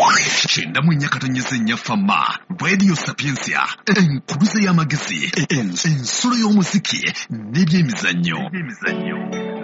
Kyenda mu nnyakatonyeza ennyafama Radio Sapiensia enkuluze y'amagezi ensolo y'omuziki n'ebyemizannyo.